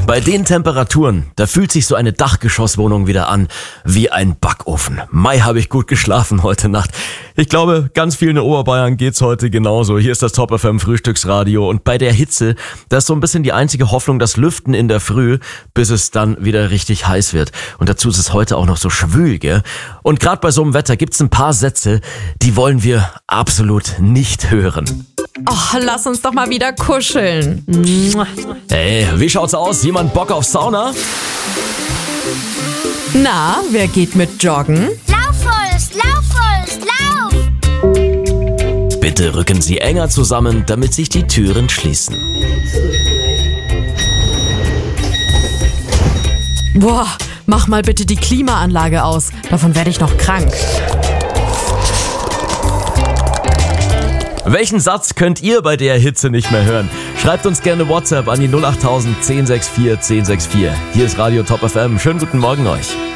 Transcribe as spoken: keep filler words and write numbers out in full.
Bei den Temperaturen, da fühlt sich so eine Dachgeschosswohnung wieder an wie ein Backofen. Mai, habe ich gut geschlafen heute Nacht. Ich glaube, ganz vielen in Oberbayern geht's heute genauso. Hier ist das Top F M Frühstücksradio und bei der Hitze, da ist so ein bisschen die einzige Hoffnung, das Lüften in der Früh, bis es dann wieder richtig heiß wird. Und dazu ist es heute auch noch so schwül, gell? Und gerade bei so einem Wetter gibt's ein paar Sätze, die wollen wir absolut nicht hören. Och, lass uns doch mal wieder kuscheln. Hey, wie schaut's aus? Jemand Bock auf Sauna? Na, wer geht mit joggen? Laufhulst, Laufhulst, lauf! Bitte rücken Sie enger zusammen, damit sich die Türen schließen. Boah, mach mal bitte die Klimaanlage aus. Davon werde ich noch krank. Welchen Satz könnt ihr bei der Hitze nicht mehr hören? Schreibt uns gerne WhatsApp an die null acht tausend, zehn sechs vier, zehn sechs vier. Hier ist Radio Top F M. Schönen guten Morgen euch.